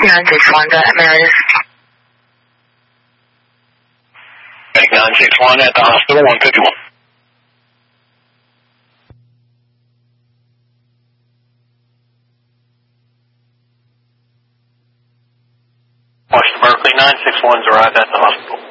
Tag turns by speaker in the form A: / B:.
A: 961 to Emeritus.
B: 961 at the hospital, 151. Washington Berkeley, 961's arrived at the hospital.